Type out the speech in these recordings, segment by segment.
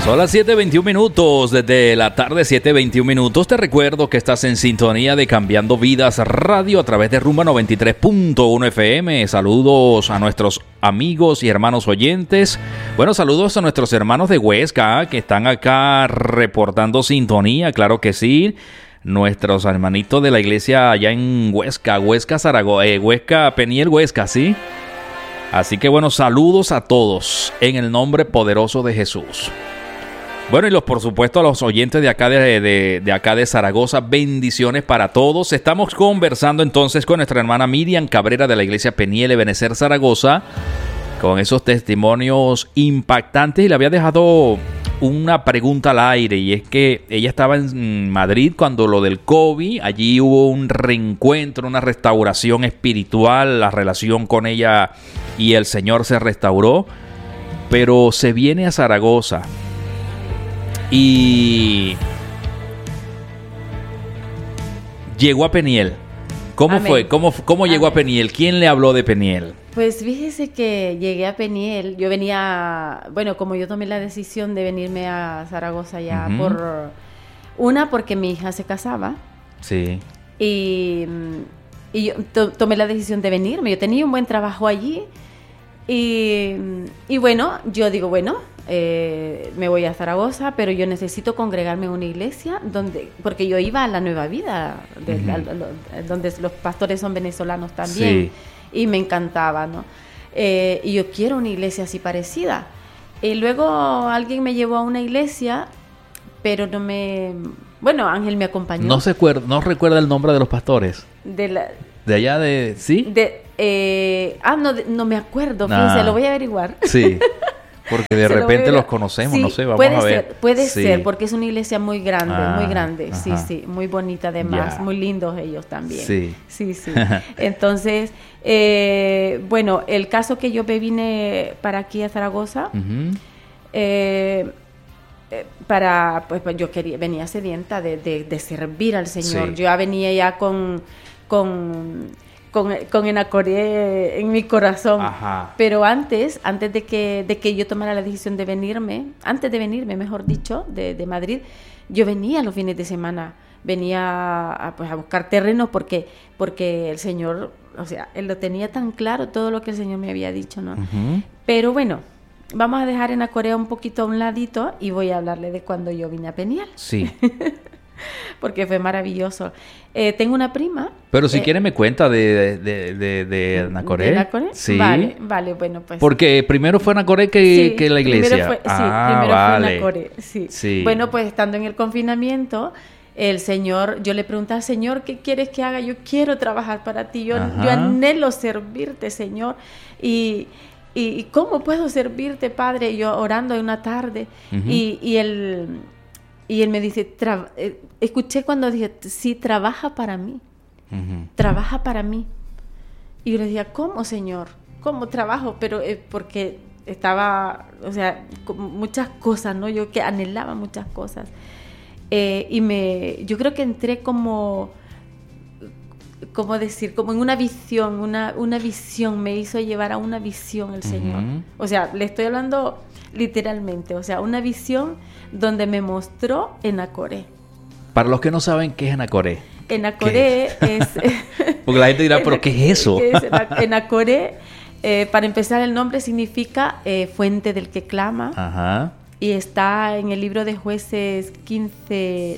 Son las 7:21 minutos, desde la tarde 7:21 minutos. Te recuerdo que estás en sintonía de Cambiando Vidas Radio a través de Rumba 93.1 FM. Saludos a nuestros amigos y hermanos oyentes. Bueno, saludos a nuestros hermanos de Huesca que están acá reportando sintonía, claro que sí. Nuestros hermanitos de la iglesia allá en Huesca, Huesca, Peniel, Huesca, ¿sí? Así que bueno, saludos a todos en el nombre poderoso de Jesús. Bueno, y por supuesto a los oyentes de acá de acá de Zaragoza, bendiciones para todos. Estamos conversando entonces con nuestra hermana Miriam Cabrera de la iglesia Peniel Ebenezer Zaragoza, con esos testimonios impactantes, y le había dejado una pregunta al aire, y es que ella estaba en Madrid cuando lo del COVID, allí hubo un reencuentro, una restauración espiritual, la relación con ella y el Señor se restauró, pero se viene a Zaragoza. Y llegó a Peniel. ¿Cómo Amén. Fue? ¿Cómo llegó a Peniel? ¿Quién le habló de Peniel? Pues fíjese que llegué a Peniel. Yo venía, bueno, como yo tomé la decisión de venirme a Zaragoza ya porque mi hija se casaba. Sí. Y yo tomé la decisión de venirme. Yo tenía un buen trabajo allí. Y bueno, yo digo, me voy a Zaragoza, pero yo necesito congregarme en una iglesia porque yo iba a la Nueva Vida, donde los pastores son venezolanos también, y me encantaba, ¿no? Y yo quiero una iglesia así parecida. Y luego alguien me llevó a una iglesia, pero Ángel me acompañó. ¿No recuerda el nombre de los pastores? De allá ¿sí? No me acuerdo, fíjense, lo voy a averiguar. Sí. Porque de repente los conocemos, no sé, vamos a ver. Puede ser, porque es una iglesia muy grande, sí, muy bonita además, muy lindos ellos también. Sí. Entonces, el caso que yo me vine para aquí a Zaragoza, yo venía sedienta de servir al Señor. Yo ya venía ya con Enacoré en mi corazón. Ajá. Pero antes de que yo tomara la decisión de venirme, mejor dicho, de Madrid, yo venía los fines de semana, venía a buscar terreno porque el Señor, o sea, Él lo tenía tan claro todo lo que el Señor me había dicho, ¿no? Uh-huh. Pero bueno, vamos a dejar Enacoré un poquito a un ladito y voy a hablarle de cuando yo vine a Peniel. Sí. Porque fue maravilloso. Tengo una prima. Pero si quiere me cuenta de Enacoré. ¿De Enacoré? Sí. Vale, bueno, pues. Porque primero fue Enacoré que la iglesia. Primero fue Enacoré, sí. Bueno, pues estando en el confinamiento, el Señor, yo le preguntaba, Señor, ¿qué quieres que haga? Yo quiero trabajar para ti, yo anhelo servirte, Señor. ¿Y cómo puedo servirte, Padre? Y yo orando en una tarde, y él me dice, escuché cuando dije, sí, trabaja para mí, trabaja para mí. Y yo le decía, ¿cómo, Señor? ¿Cómo trabajo? Pero porque estaba, o sea, con muchas cosas, ¿no? Yo que anhelaba muchas cosas. Yo creo que entré como en una visión, una visión, me hizo llevar a una visión el Señor. O sea, le estoy hablando literalmente, o sea, una visión donde me mostró Enacoré. Para los que no saben, ¿qué es Enacoré? Enacoré es... Porque la gente dirá, ¿pero qué es eso? Enacoré, para empezar, el nombre significa fuente del que clama. Ajá. Y está en el libro de Jueces 15,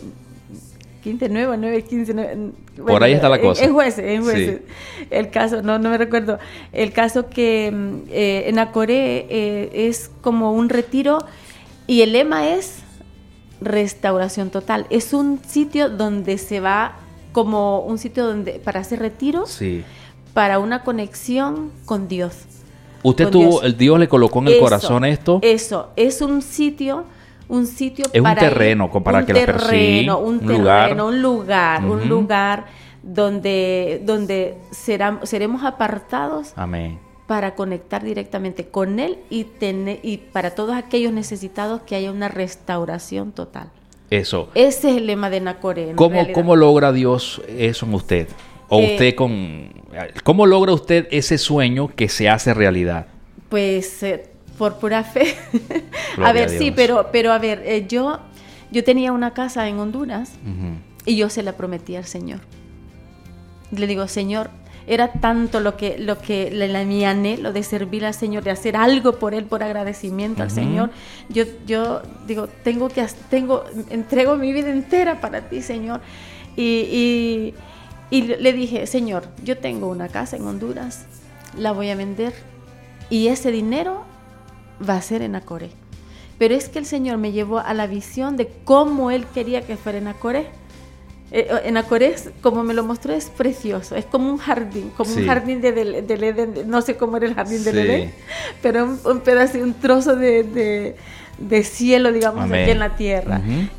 15. Bueno, por ahí está la cosa. En Jueces. Sí. El caso, no me recuerdo. El caso que Enacoré es como un retiro y el lema es restauración total. Es un sitio donde se va, como un sitio donde para hacer retiros, para una conexión con Dios. Dios le colocó en el corazón esto. Eso, es un sitio es para un terreno, para que las personas, un lugar donde seremos apartados. Amén. Para conectar directamente con Él y para todos aquellos necesitados que haya una restauración total. Eso. Ese es el lema de Enacoré. ¿Cómo logra Dios eso en usted? O ¿cómo logra usted ese sueño que se hace realidad? Pues Por pura fe. A ver, sí, pero a ver, yo tenía una casa en Honduras y yo se la prometí al Señor. Le digo, Señor, era tanto lo que mi anhelo de servir al Señor, de hacer algo por Él, por agradecimiento al Señor. Yo digo, entrego mi vida entera para ti, Señor. Y le dije, Señor, yo tengo una casa en Honduras, la voy a vender y ese dinero va a ser en Acoré. Pero es que el Señor me llevó a la visión de cómo Él quería que fuera en Acoré. En Acoré, como me lo mostró, es precioso. Es como un jardín, un jardín del Edén. No sé cómo era el jardín del Edén, pero un pedazo, un trozo de cielo, digamos, Amén. Aquí en la tierra.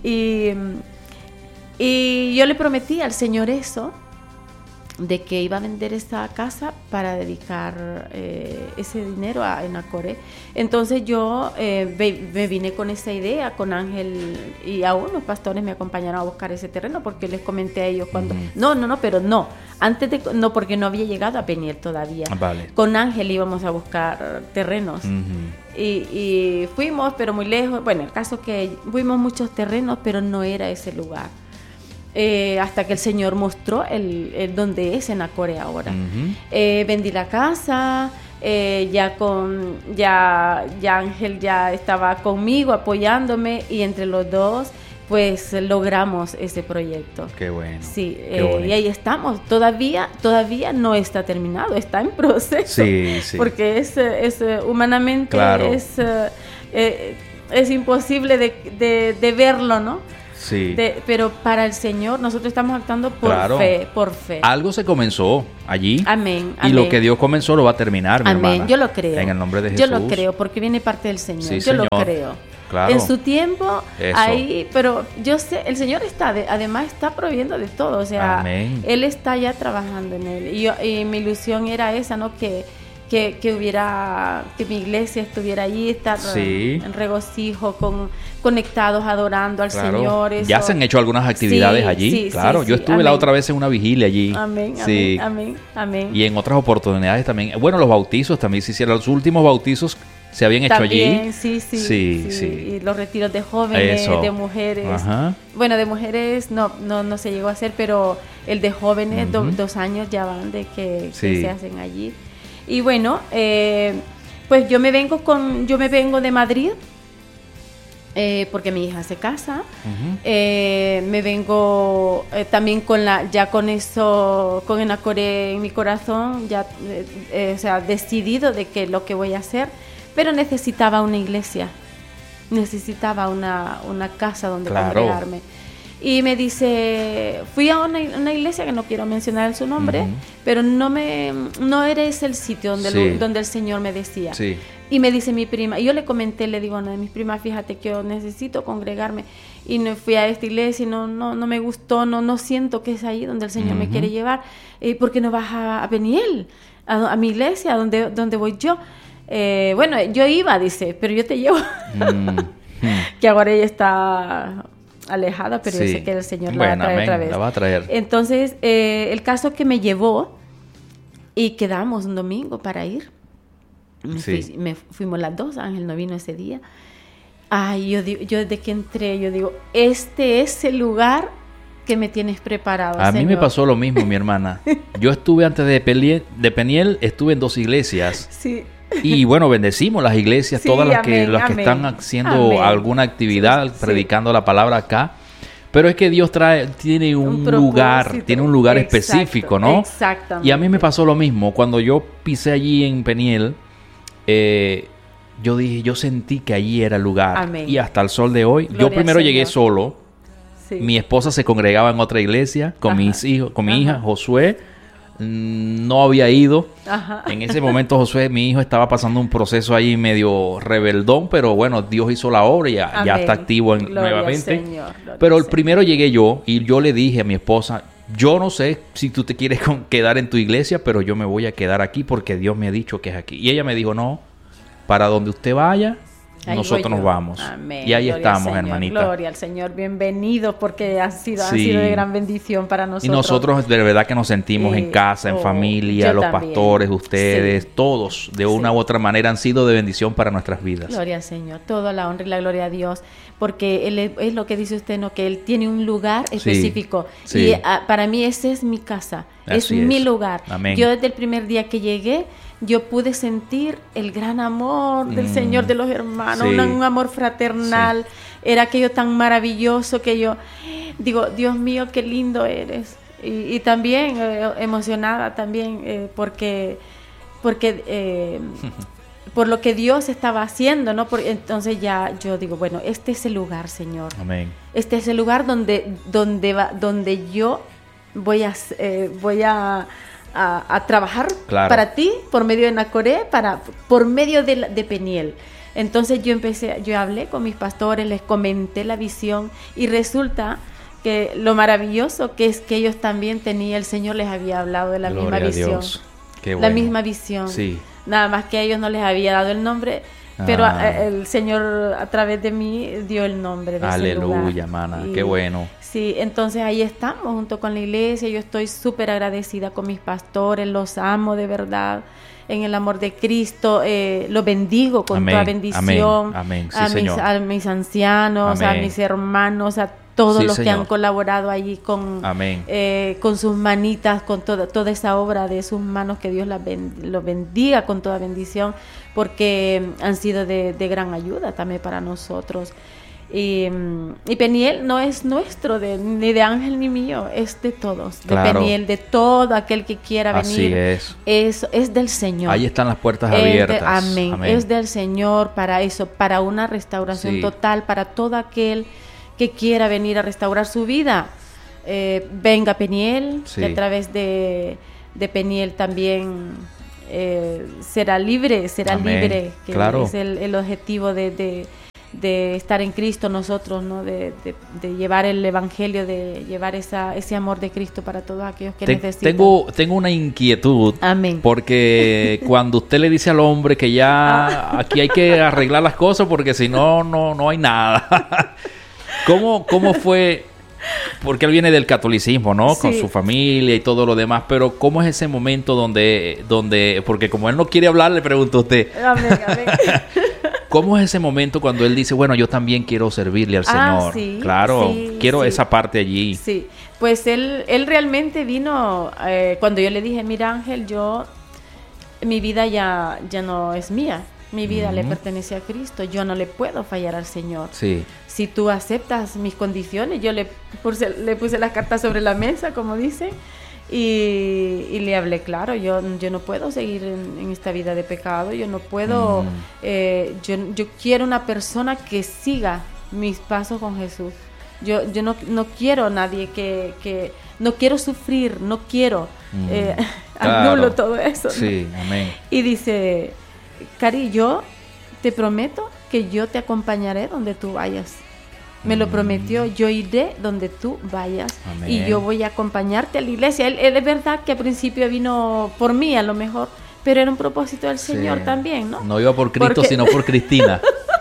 Y yo le prometí al Señor eso, de que iba a vender esta casa para dedicar ese dinero en Acoré. Entonces yo me vine con esa idea, con Ángel, y aún los pastores me acompañaron a buscar ese terreno, porque les comenté a ellos cuando... No, porque no había llegado a Peniel todavía. Vale. Con Ángel íbamos a buscar terrenos. Y fuimos, pero muy lejos. Bueno, el caso que fuimos muchos terrenos, pero no era ese lugar. Hasta que el Señor mostró el donde es en Acoré ahora. Vendí la casa, ya Ángel ya estaba conmigo apoyándome, y entre los dos pues logramos ese proyecto. Qué bueno. Sí, y ahí estamos. Todavía no está terminado, está en proceso. Sí. Porque es humanamente claro. Es imposible de verlo, ¿no? Sí. Pero para el Señor nosotros estamos actuando por fe. Algo se comenzó allí. Amén. Y lo que Dios comenzó lo va a terminar, mi hermana. Amén, yo lo creo. En el nombre de Jesús. Yo lo creo, porque viene parte del Señor. Sí, yo Señor. Lo creo. Claro. En su tiempo, Eso. ahí, pero yo sé, el Señor además está proveyendo de todo. O sea, Amén. Él está ya trabajando en Él. Y mi ilusión era esa, ¿no? Que mi iglesia estuviera allí, estar en regocijo, conectados, adorando al Señor. Eso. Ya se han hecho algunas actividades allí, claro. Yo estuve la otra vez en una vigilia allí. Amén. Y en otras oportunidades también. Bueno, los bautizos también se hicieron. Los últimos bautizos se habían hecho allí. Sí. Y los retiros de jóvenes, eso. De mujeres. Ajá. Bueno, de mujeres no se llegó a hacer, pero el de jóvenes, 2 años ya van de que se hacen allí. Y bueno, pues yo me vengo de Madrid, porque mi hija se casa. Me vengo también con en Acoré en mi corazón, ya decidido de que lo que voy a hacer, pero necesitaba una iglesia, necesitaba una casa donde congregarme. Y me dice, fui a una iglesia que no quiero mencionar su nombre, pero no era ese el sitio donde el Señor me decía. Sí. Y me dice mi prima, y yo le comenté, le digo a una de mis primas, fíjate que yo necesito congregarme, y no fui a esta iglesia y no me gustó, no siento que es ahí donde el Señor me quiere llevar. ¿Por qué no vas a Peniel, a mi iglesia, donde voy yo? Bueno, yo iba, dice, pero yo te llevo. Que ahora ella está alejada, pero yo sé que el Señor la va a traer otra vez. La va a traer. Entonces, el caso que me llevó, y quedamos un domingo para ir. Fuimos las dos, Ángel no vino ese día. Ay, yo desde que entré, yo digo, este es el lugar que me tienes preparado, A Señor. mí me pasó lo mismo, mi hermana. Yo estuve antes de Peniel, estuve en 2 iglesias. Sí. Y bueno, bendecimos las iglesias, todas las que están haciendo alguna actividad, predicando la palabra acá. Pero es que Dios tiene un lugar específico, ¿no? Exactamente. Y a mí me pasó lo mismo. Cuando yo pisé allí en Peniel, yo sentí que allí era el lugar. Amén. Y hasta el sol de hoy, yo primero llegué solo. Sí. Mi esposa se congregaba en otra iglesia con mis hijos, con mi hija Josué. No había ido. Ajá. En ese momento Josué, mi hijo, estaba pasando un proceso ahí medio rebeldón, pero bueno, Dios hizo la obra y ya está activo nuevamente. Señor, pero el primero llegué yo y yo le dije a mi esposa, yo no sé si tú te quieres quedar en tu iglesia, pero yo me voy a quedar aquí porque Dios me ha dicho que es aquí. Y ella me dijo, no, para donde usted vaya, nosotros nos vamos. Amén. Y ahí estamos, hermanita. Gloria al Señor, bienvenidos, porque han sido de gran bendición para nosotros. Y nosotros de verdad que nos sentimos en casa, en familia, los también. Pastores, ustedes, todos, de una u otra manera han sido de bendición para nuestras vidas. Gloria al Señor, toda la honra y la gloria a Dios, porque Él es lo que dice usted, ¿no? Que Él tiene un lugar específico. Y para mí esa es mi casa, es mi lugar. Amén. Yo desde el primer día que llegué, yo pude sentir el gran amor del Señor, de los hermanos, un amor fraternal. Era aquello tan maravilloso que yo digo, Dios mío, qué lindo eres. Y también emocionada también porque por lo que Dios estaba haciendo, ¿no? Entonces ya yo digo, bueno, este es el lugar, Señor. Amén. Este es el lugar donde yo voy a trabajar para ti por medio de Nacoré, por medio de Peniel. Entonces yo hablé con mis pastores, les comenté la visión y resulta que lo maravilloso que es que ellos también tenían, el Señor les había hablado de la misma visión. Qué bueno. La misma visión. Sí. Nada más que a ellos no les había dado el nombre, pero el Señor a través de mí dio el nombre de ese lugar. Aleluya, mana, qué bueno. Sí, entonces ahí estamos junto con la iglesia. Yo estoy súper agradecida con mis pastores, los amo de verdad en el amor de Cristo, los bendigo con toda bendición. Amén. Sí, a mis ancianos, a mis hermanos, a todos los que han colaborado allí con sus manitas, con toda esa obra de sus manos, que Dios los bendiga con toda bendición, porque han sido de gran ayuda también para nosotros. Y Peniel no es nuestro, ni de Ángel ni mío, es de todos, de Peniel, de todo aquel que quiera venir. Así es del Señor. Ahí están las puertas abiertas. Amén. Es del Señor para eso, para una restauración total, para todo aquel que quiera venir a restaurar su vida. Venga Peniel, que a través de Peniel también será libre, que es el objetivo de estar en Cristo nosotros, ¿no? De llevar el evangelio, de llevar ese amor de Cristo para todos aquellos que necesitan. Tengo una inquietud. Amén. Porque cuando usted le dice al hombre que ya aquí hay que arreglar las cosas porque si no, no hay nada. ¿Cómo fue? Porque él viene del catolicismo, ¿no? Con su familia y todo lo demás, pero ¿cómo es ese momento donde porque como él no quiere hablar, le pregunto a usted. Amén. ¿Cómo es ese momento cuando él dice, bueno, yo también quiero servirle al Señor? Claro, quiero esa parte allí. Sí, pues él realmente vino, cuando yo le dije, mira Ángel, mi vida ya no es mía. Mi vida le pertenece a Cristo. Yo no le puedo fallar al Señor. Sí. Si tú aceptas mis condiciones, yo le puse las cartas sobre la mesa, como dice, y le hablé claro. Yo no puedo seguir en esta vida de pecado. Yo no puedo. Yo quiero una persona que siga mis pasos con Jesús. Yo no quiero nadie que no quiero sufrir. No quiero anulo todo eso. Sí, ¿no? Amén. Y dice, Cari, yo te prometo que yo te acompañaré donde tú vayas. Me lo prometió, yo iré donde tú vayas. Amén. Y yo voy a acompañarte a la iglesia. Él es verdad que al principio vino por mí a lo mejor, pero era un propósito del Señor también, ¿no? No iba por Cristo, sino por Cristina.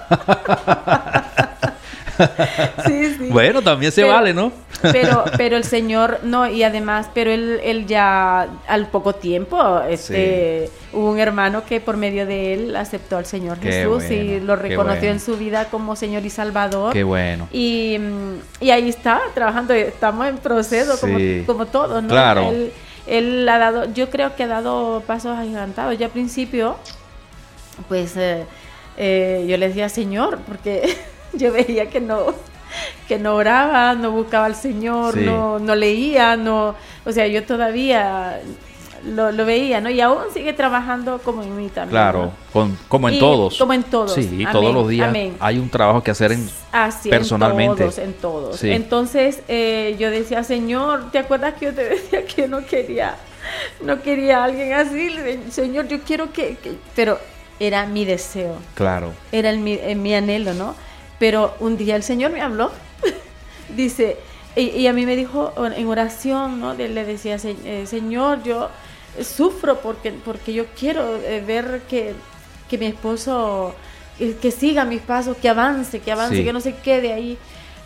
Sí. Bueno, también se vale, ¿no? pero el Señor, no, y además, pero él ya al poco tiempo, hubo un hermano que por medio de él aceptó al Señor Jesús y lo reconoció en su vida como Señor y Salvador. Qué bueno. Y ahí está, trabajando, estamos en proceso, como todos, ¿no? Claro. Él ha dado, yo creo que ha dado pasos agigantados. Ya al principio, pues, yo le decía Señor, porque yo veía que no oraba, no buscaba al Señor, no leía, o sea, yo todavía lo veía, ¿no? Y aún sigue trabajando como en mí también. Claro, ¿no? Como en todos. Como en todos. Sí, amén, todos los días amén. Hay un trabajo que hacer personalmente. En todos. Sí. Entonces, yo decía, Señor, ¿te acuerdas que yo te decía que yo no quería a alguien así? Señor, yo quiero pero era mi deseo. Claro. Era mi anhelo, ¿no? Pero un día el Señor me habló, dice, y a mí me dijo en oración, ¿no? Le decía, Señor, yo sufro porque yo quiero ver que mi esposo que siga mis pasos, que avance, Sí. que no se quede ahí.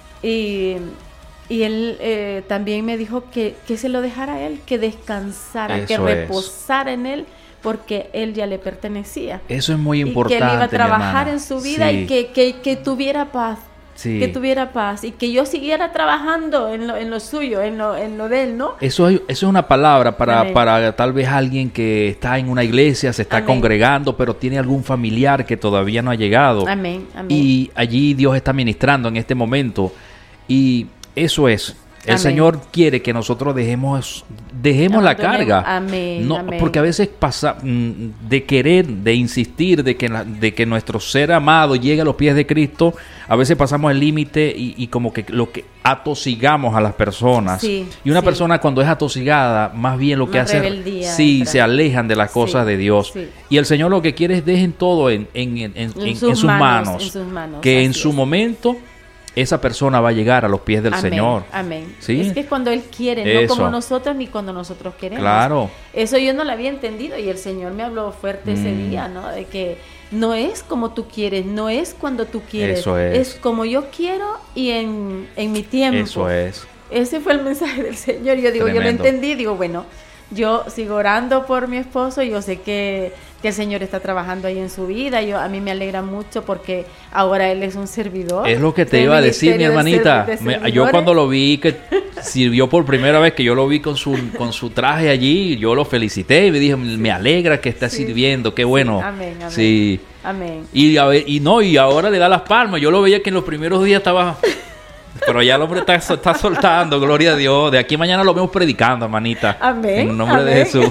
Y él también me dijo que se lo dejara a él, que descansara, que reposara en él, porque él ya le pertenecía. Eso es muy importante, y que él iba a trabajar en su vida, y que tuviera paz. Sí. Que tuviera paz y que yo siguiera trabajando en lo suyo, en lo de él, ¿no? Eso es una palabra para tal vez alguien que está en una iglesia, se está congregando, pero tiene algún familiar que todavía no ha llegado. Amén. Y allí Dios está ministrando en este momento. Y eso es. El Señor quiere que nosotros dejemos la carga. Amén. No, Amén. Porque a veces pasa de querer, de insistir, de que nuestro ser amado llegue a los pies de Cristo. A veces pasamos el límite y como que lo que atosigamos a las personas. Sí, y una persona cuando es atosigada, más bien lo que hace, se alejan de las cosas de Dios. Sí. Y el Señor lo que quiere es dejen todo en sus manos. En sus manos. Que en su momento esa persona va a llegar a los pies del Señor. Amén. ¿Sí? Es que cuando Él quiere, no como nosotros ni cuando nosotros queremos. Claro. Eso yo no lo había entendido y el Señor me habló fuerte ese día, ¿no? De que no es como tú quieres, no es cuando tú quieres. Eso es. Es como yo quiero y en mi tiempo. Eso es. Ese fue el mensaje del Señor. Yo digo, yo lo entendí, digo, bueno, yo sigo orando por mi esposo, yo sé que el Señor está trabajando ahí en su vida. A mí me alegra mucho porque ahora él es un servidor. Es lo que te iba a decir, mi hermanita. Yo cuando lo vi, que sirvió por primera vez, que yo lo vi con su traje allí, yo lo felicité y me dije, me alegra que esté sirviendo, qué bueno. Amén, amén. Sí. Amén. Y ahora le da las palmas. Yo lo veía que en los primeros días estaba... Pero ya el hombre está soltando, gloria a Dios. De aquí a mañana lo vemos predicando, hermanita. Amén. En el nombre de Jesús.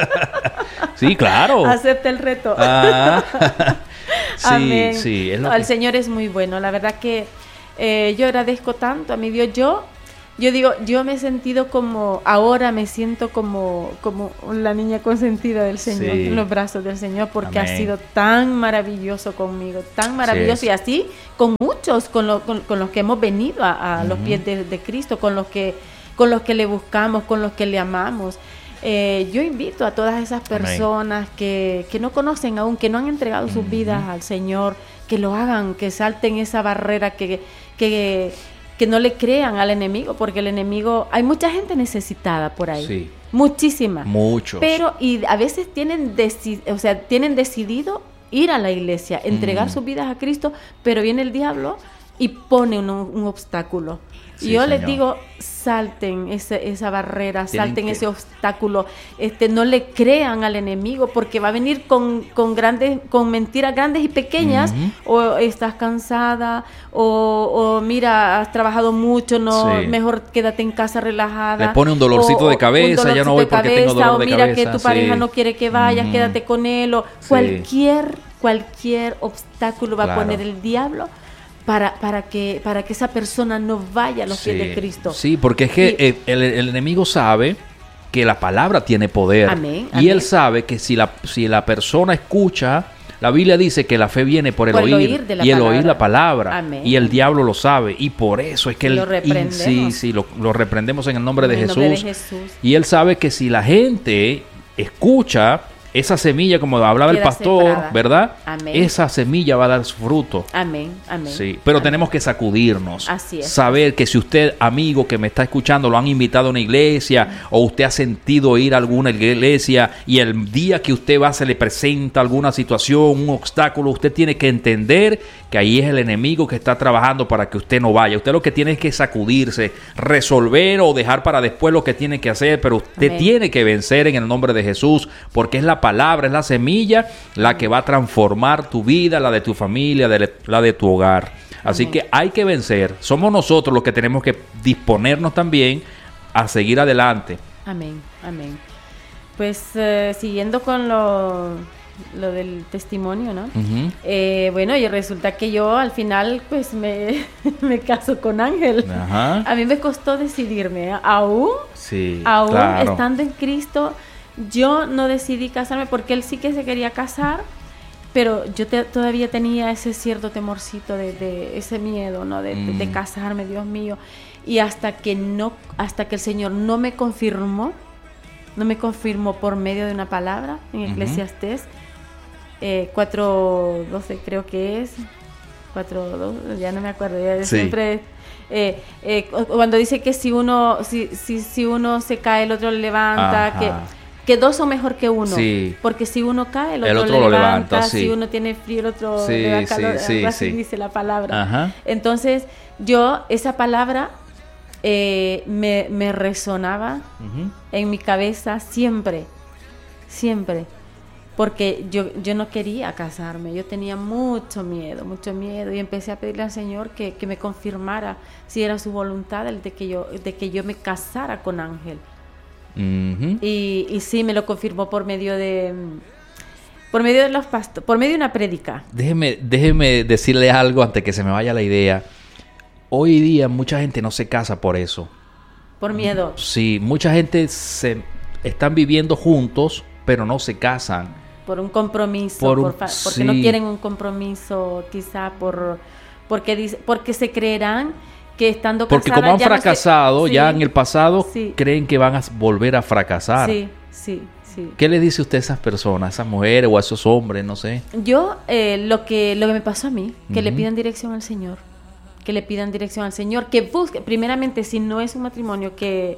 Sí, claro. Acepta el reto. Sí, amén. Sí. El Señor es muy bueno. La verdad que yo agradezco tanto a mi Dios. Yo digo, yo me he sentido ahora me siento como la niña consentida del Señor, en los brazos del Señor, porque ha sido tan maravilloso conmigo, tan maravilloso, y así con muchos, con los que hemos venido a los pies de Cristo, con los que le buscamos, con los que le amamos. Yo invito a todas esas personas que no conocen aún, que no han entregado sus vidas al Señor, que lo hagan, que salten esa barrera, que no le crean al enemigo, porque el enemigo, hay mucha gente necesitada por ahí, sí. Muchísima, muchos, pero y a veces tienen decidido ir a la iglesia, entregar sus vidas a Cristo, pero viene el diablo y pone un obstáculo. Sí, y yo Señor. les digo, salten esa barrera, salten ese obstáculo, no le crean al enemigo, porque va a venir con mentiras grandes y pequeñas, o estás cansada, o mira, has trabajado mucho, mejor quédate en casa relajada. Le pone un dolorcito de cabeza, ya no voy porque tengo dolor de cabeza. O mira que tu pareja no quiere que vayas, quédate con él, o cualquier obstáculo va a poner el diablo para que esa persona no vaya a los pies de Cristo. Sí, porque es que el enemigo sabe que la palabra tiene poder. Amén, y él sabe que si la persona escucha, la Biblia dice que la fe viene por el oír y el oír la palabra. Amén. Y el diablo lo sabe. Y por eso es que lo reprendemos. Lo reprendemos en el nombre de Jesús. Nombre de Jesús. Y él sabe que si la gente escucha esa semilla, como hablaba el pastor, sembrada. ¿verdad? Amén. Esa semilla va a dar su fruto. Amén, amén. Sí, pero tenemos que sacudirnos. Así es. Saber que si usted, amigo que me está escuchando, lo han invitado a una iglesia, o usted ha sentido ir a alguna iglesia y el día que usted va se le presenta alguna situación, un obstáculo, usted tiene que entender que ahí es el enemigo que está trabajando para que usted no vaya. Usted lo que tiene es que sacudirse, resolver o dejar para después lo que tiene que hacer, pero usted tiene que vencer en el nombre de Jesús, porque es la palabra, es la semilla la que va a transformar tu vida, la de tu familia, la de tu hogar. Así que hay que vencer. Somos nosotros los que tenemos que disponernos también a seguir adelante. Amén, amén. Pues siguiendo con lo del testimonio, ¿no? Bueno, y resulta que yo al final pues me caso con Ángel. Ajá. A mí me costó decidirme, aún claro. Estando en Cristo. Yo no decidí casarme porque él sí que se quería casar, pero yo todavía tenía ese cierto temorcito de ese miedo, ¿no? De casarme, Dios mío. Y hasta que el Señor no me confirmó por medio de una palabra en Eclesiastés, 4:12 creo que es, 4:12, ya no me acuerdo, ya sí. Siempre... cuando dice que si uno se cae, el otro lo levanta, que dos son mejor que uno, sí. Porque si uno cae, el otro lo levanta, sí. Si uno tiene frío, el otro le da calor, así dice la palabra. Ajá. Entonces, esa palabra me resonaba en mi cabeza siempre, porque yo no quería casarme, yo tenía mucho miedo, y empecé a pedirle al Señor que me confirmara si era su voluntad el de que yo me casara con Ángel. Uh-huh. Y sí, me lo confirmó por medio de los pastores, por medio de una prédica. Déjeme decirle algo antes que se me vaya la idea. Hoy día mucha gente no se casa por eso. Por miedo. Sí, mucha gente están viviendo juntos, pero no se casan. Por un compromiso, porque sí. No quieren un compromiso, quizá porque se creerán que estando casadas... Porque como han fracasado sí. ya en el pasado, sí. Creen que van a volver a fracasar. Sí. ¿Qué le dice usted a esas personas, a esas mujeres o a esos hombres, no sé? Yo, lo que me pasó a mí, que le pidan dirección al Señor, que busque, primeramente, si no es un matrimonio que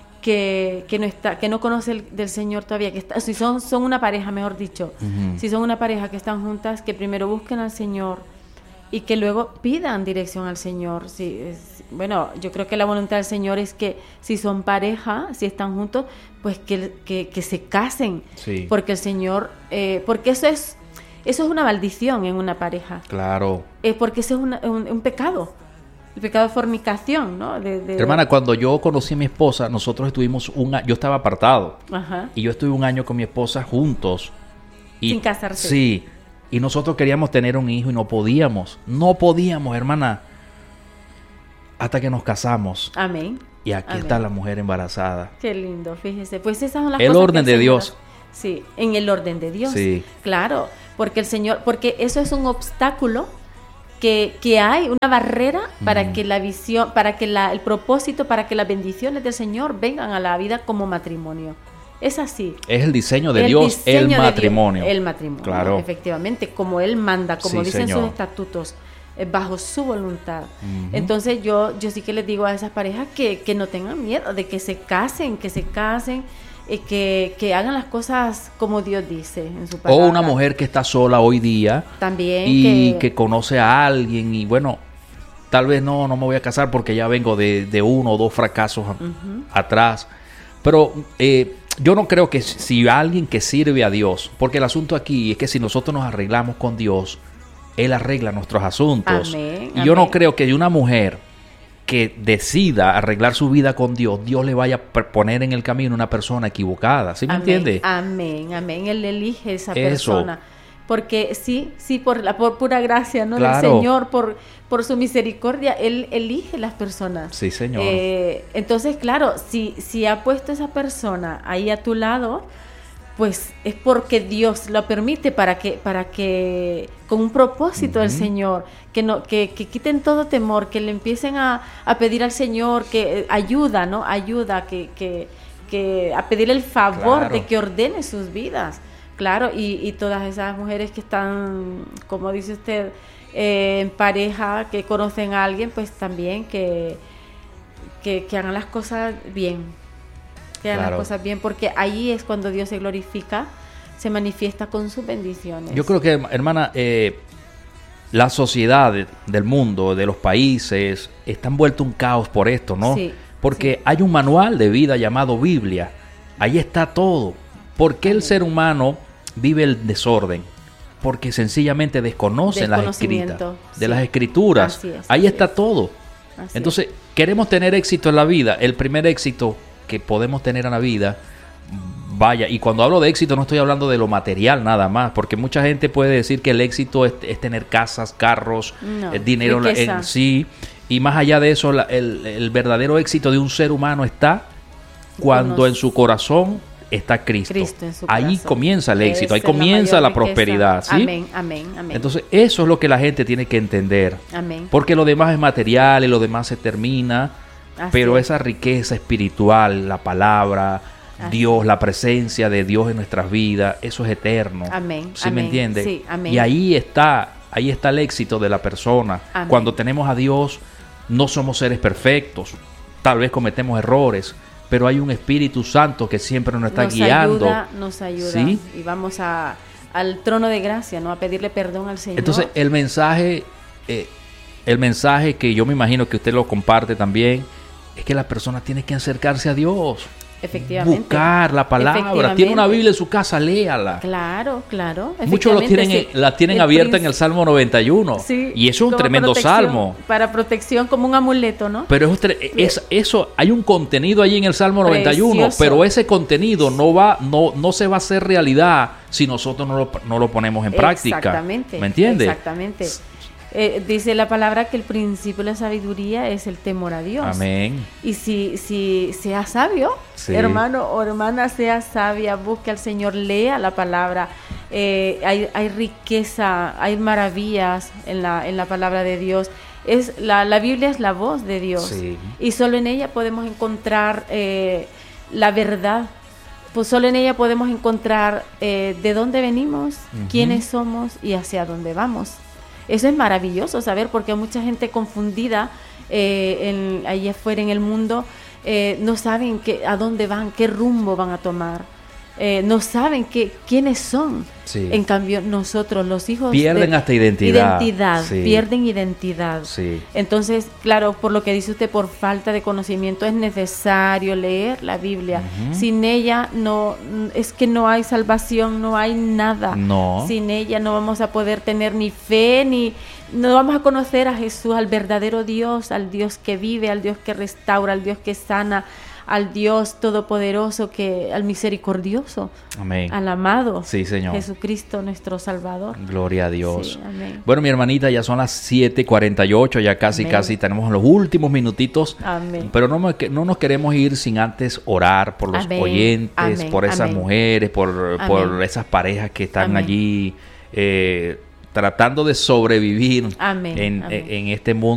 no conoce del Señor todavía, si son una pareja, mejor dicho, si son una pareja que están juntas, que primero busquen al Señor y que luego pidan dirección al Señor. Bueno, yo creo que la voluntad del Señor es que si son pareja, si están juntos, pues que se casen, sí. Porque el Señor, porque eso es una maldición en una pareja. Claro. Porque eso es un pecado. El pecado de fornicación, ¿no? Hermana, cuando yo conocí a mi esposa, nosotros estuvimos yo estaba apartado. Ajá. Y yo estuve 1 año con mi esposa juntos. Sin casarse. Sí. Y nosotros queríamos tener un hijo y no podíamos. No podíamos, hermana. Hasta que nos casamos. Amén. Y aquí está la mujer embarazada. Qué lindo, fíjese. Pues esas son las cosas. El orden de Dios. Sí, en el orden de Dios. Sí. Claro, porque eso es un obstáculo que hay, una barrera para que la visión, para que el propósito, para que las bendiciones del Señor vengan a la vida como matrimonio. Es así. Es el diseño de Dios, el matrimonio. El matrimonio, claro. Efectivamente, como Él manda, como dicen sus estatutos, bajo su voluntad. Uh-huh. Entonces yo sí que les digo a esas parejas que no tengan miedo de que se casen, que hagan las cosas como Dios dice en su palabra. O una mujer que está sola hoy día también y que conoce a alguien y bueno, tal vez no me voy a casar porque ya vengo de 1 o 2 fracasos atrás. Pero yo no creo que si alguien que sirve a Dios, porque el asunto aquí es que si nosotros nos arreglamos con Dios, Él arregla nuestros asuntos. Amén, y yo no creo que de una mujer que decida arreglar su vida con Dios, Dios le vaya a poner en el camino una persona equivocada. ¿Sí me entiende? Amén. Él elige esa persona. Porque sí, por pura gracia, ¿no? Claro. Del Señor, por su misericordia, Él elige las personas. Sí, Señor. Entonces, claro, si ha puesto esa persona ahí a tu lado, pues es porque Dios lo permite para que con un propósito del Señor, que quiten todo temor, que le empiecen a pedir al Señor que ayuda, ¿no? Ayuda, que a pedirle el favor de que ordene sus vidas. Claro, y todas esas mujeres que están, como dice usted, en pareja, que conocen a alguien, pues también que hagan las cosas bien. Que hagan las cosas bien, porque ahí es cuando Dios se glorifica, se manifiesta con sus bendiciones. Yo creo que, hermana, la sociedad del mundo, de los países, está envuelto un caos por esto, ¿no? Sí, porque hay un manual de vida llamado Biblia. Ahí está todo. ¿Por qué el ser humano vive el desorden? Porque sencillamente desconocen las escrituras. Ahí está todo. Entonces, queremos tener éxito en la vida. El primer éxito que podemos tener en la vida, vaya, y cuando hablo de éxito no estoy hablando de lo material nada más, porque mucha gente puede decir que el éxito es tener casas, carros, dinero en sí, y más allá de eso, el verdadero éxito de un ser humano está cuando en su corazón está Cristo. Ahí comienza el éxito, ahí comienza la prosperidad, ¿sí? Amén. Entonces, eso es lo que la gente tiene que entender. Amén. Porque lo demás es material y lo demás se termina. Pero esa riqueza espiritual, la palabra, Dios, la presencia de Dios en nuestras vidas, eso es eterno. Amén. ¿Sí amén. me entiendes? Sí, amén. Y ahí está el éxito de la persona. Amén. Cuando tenemos a Dios, no somos seres perfectos, tal vez cometemos errores, pero hay un Espíritu Santo que siempre nos está guiando. Nos ayuda. ¿Sí? Y vamos al trono de gracia, ¿no? A pedirle perdón al Señor. Entonces, el mensaje que yo me imagino que usted lo comparte también, es que la persona tiene que acercarse a Dios. Efectivamente. Buscar la palabra. Tiene una Biblia en su casa, léala. Claro. Muchos la tienen abierta en el Salmo 91. Sí, y eso es un tremendo salmo. Para protección, como un amuleto, ¿no? Pero eso hay un contenido allí en el Salmo 91, precioso. Pero ese contenido no se va a hacer realidad si nosotros no lo ponemos en práctica. Exactamente. ¿Me entiendes? Exactamente. Dice la palabra que el principio de la sabiduría es el temor a Dios. Amén. Y si sea sabio, sí. Hermano o hermana, sea sabia, busque al Señor, lea la palabra. Hay riqueza, hay maravillas en la palabra de Dios. La Biblia es la voz de Dios. Sí. Y solo en ella podemos encontrar la verdad. Pues solo en ella podemos encontrar de dónde venimos, quiénes somos y hacia dónde vamos. Eso es maravilloso saber, porque hay mucha gente confundida allá afuera en el mundo, no saben a dónde van, qué rumbo van a tomar, no saben quiénes son. Sí. En cambio, nosotros, los hijos, pierden hasta identidad. Sí. Pierden identidad. Sí. Entonces, claro, por lo que dice usted, por falta de conocimiento es necesario leer la Biblia. Sin ella es que no hay salvación, no hay nada. No. Sin ella no vamos a poder tener ni fe, no vamos a conocer a Jesús, al verdadero Dios, al Dios que vive, al Dios que restaura, al Dios que sana, al Dios todopoderoso, al misericordioso. Amén. Al amado. Sí, Señor. Jesucristo, nuestro Salvador. Gloria a Dios. Sí, amén. Bueno, mi hermanita, ya son las 7:48, ya casi tenemos los últimos minutitos. Amén. Pero no nos queremos ir sin antes orar por los oyentes, por esas mujeres, por esas parejas que están allí tratando de sobrevivir en este mundo